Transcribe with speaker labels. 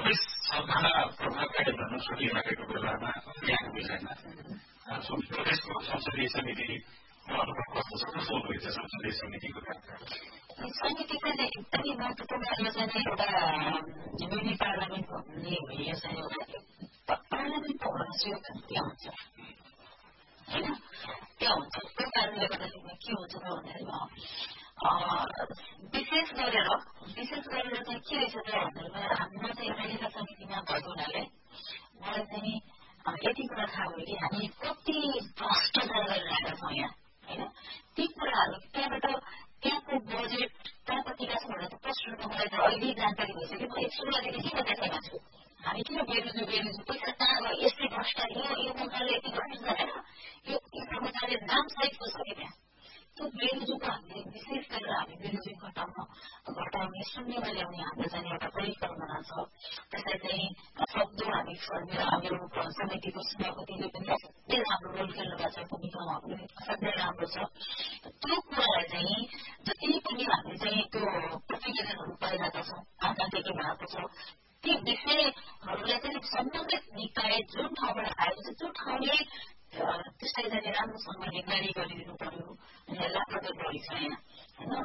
Speaker 1: सभा प्रभावकारी भन्न सकिरहेको बेलामा यहाँको विषयमा प्रदेशको संसदीय समिति कस्तो हुनुहुन्छ संसदीय समितिको
Speaker 2: समितिको एकदमै महत्त्वपूर्ण आयोजना एउटा मिनी पार्लियामेन्ट भन्ने यो चाहिँ एउटा पार्लियामेन्टको हरसियो त्यहाँ हुन्छ होइन त्यहाँ हुन्छ त्यो कारणले गर्दाखेरि के हुन्छ त भन्दाखेरिमा विशेष गरेर चाहिँ के रहेछ त भन्दाखेरिमा हाम्रो चाहिँ एउटा नेता समितिमा भएको हुनाले मलाई चाहिँ यति कुरा थाहा भयो कि हामी कति भ्रष्टाचार गरिरहेका छौँ यहाँ होइन ती कुराहरू त्यहाँको बजेट कहाँ कतिका छ भनेर त प्रश्नको मलाई त अहिले जानकारी भइसक्यो म एक सुरुवातदेखि के देखाइमा छु हामी किन बेरुजु पैसा कहाँ गयो यस्तै भ्रष्टाचार यो मन्त्रालय यति भ्रष्टाचार यो कर्मचारी नामसहितको छ कि त्यहाँ त्यो बेरुजुको हामीले विशेष गरेर हामी बेरुजु घटाउने शून्यमा ल्याउने हाम्रो चाहिँ एउटा परिकल्पना छ त्यसलाई चाहिँ सक्दो हामी हाम्रो समितिको सभापतिले पनि असाध्यै राम्रो रोल खेल्नु भएको छ भूमिका उहाँको पनि असाध्यै राम्रो छ त्यो कुरालाई चाहिँ जति पनि हामीले चाहिँ त्यो प्रतिवेदनहरू पाइरहेका छौँ आँखादेखि भएको छ ती विषयहरूलाई चाहिँ सम्बन्धित निकाय जुन ठाउँबाट आएको छ त्यो ठाउँले त्यसलाई चाहिँ राम्रोसँग निगरानी गरिदिनु पर्यो लापरवाही बढी छ यहाँ होइन